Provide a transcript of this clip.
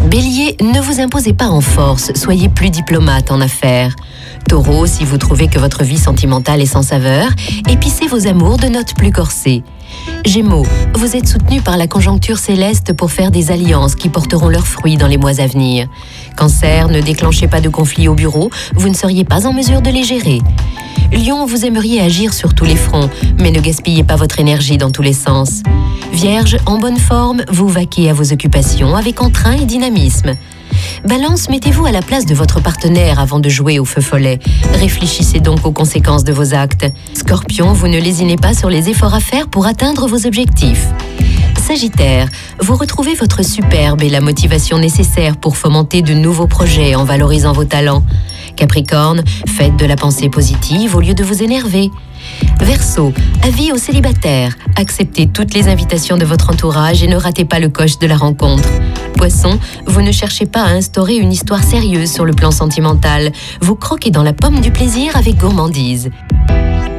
Bélier, ne vous imposez pas en force, soyez plus diplomate en affaires. Taureau, si vous trouvez que votre vie sentimentale est sans saveur, épicez vos amours de notes plus corsées. Gémeaux, vous êtes soutenu par la conjoncture céleste pour faire des alliances qui porteront leurs fruits dans les mois à venir. Cancer, ne déclenchez pas de conflits au bureau, vous ne seriez pas en mesure de les gérer. Lion, vous aimeriez agir sur tous les fronts, mais ne gaspillez pas votre énergie dans tous les sens. Vierge, en bonne forme, vous vaquez à vos occupations avec entrain et dynamisme. Balance, mettez-vous à la place de votre partenaire avant de jouer au feu follet. Réfléchissez donc aux conséquences de vos actes. Scorpion, vous ne lésinez pas sur les efforts à faire pour atteindre vos objectifs. Sagittaire, vous retrouvez votre superbe et la motivation nécessaire pour fomenter de nouveaux projets en valorisant vos talents. Capricorne, faites de la pensée positive au lieu de vous énerver. Verseau, avis aux célibataires, acceptez toutes les invitations de votre entourage et ne ratez pas le coche de la rencontre. Poisson, vous ne cherchez pas à instaurer une histoire sérieuse sur le plan sentimental, vous croquez dans la pomme du plaisir avec gourmandise.